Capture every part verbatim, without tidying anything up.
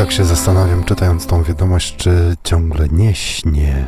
Tak się zastanawiam, czytając tą wiadomość, czy ciągle nie śnie.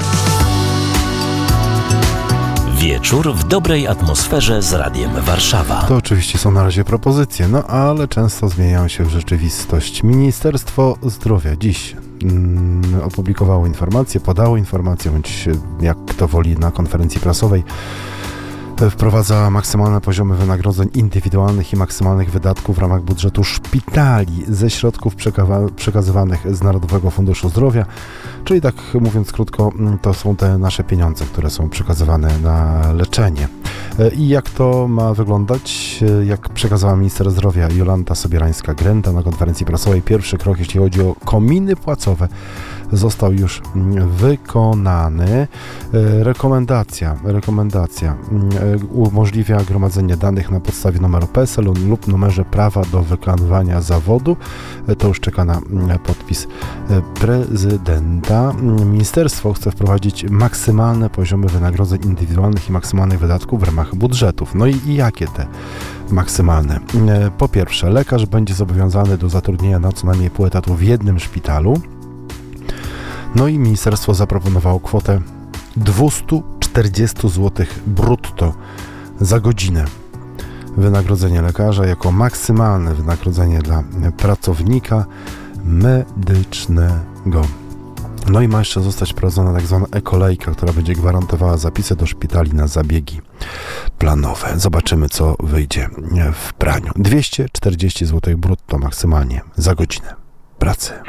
Wieczór w dobrej atmosferze z Radiem Warszawa. To oczywiście są na razie propozycje, no ale często zmieniają się w rzeczywistość. Ministerstwo Zdrowia dziś mm, opublikowało informację, podało informację, bądź jak kto woli na konferencji prasowej, wprowadza maksymalne poziomy wynagrodzeń indywidualnych i maksymalnych wydatków w ramach budżetu szpitali ze środków przeka- przekazywanych z Narodowego Funduszu Zdrowia, czyli tak mówiąc krótko, to są te nasze pieniądze, które są przekazywane na leczenie. I jak to ma wyglądać? Jak przekazała minister zdrowia Jolanta Sobierańska-Grenda na konferencji prasowej, pierwszy krok, jeśli chodzi o kominy płacowe, został już wykonany. Rekomendacja, rekomendacja umożliwia gromadzenie danych na podstawie numeru P E S E L lub numerze prawa do wykonywania zawodu. To już czeka na podpis prezydenta. Ministerstwo chce wprowadzić maksymalne poziomy wynagrodzeń indywidualnych i maksymalnych wydatków w ramach budżetów. No i, i jakie te maksymalne? Po pierwsze, lekarz będzie zobowiązany do zatrudnienia na co najmniej pół etatu w jednym szpitalu. No i ministerstwo zaproponowało kwotę dwieście czterdzieści złotych brutto za godzinę. Wynagrodzenie lekarza jako maksymalne wynagrodzenie dla pracownika medycznego. No i ma jeszcze zostać wprowadzona tak zwana e-kolejka, która będzie gwarantowała zapisy do szpitali na zabiegi planowe. Zobaczymy, co wyjdzie w praniu. dwieście czterdzieści złotych brutto maksymalnie za godzinę pracy.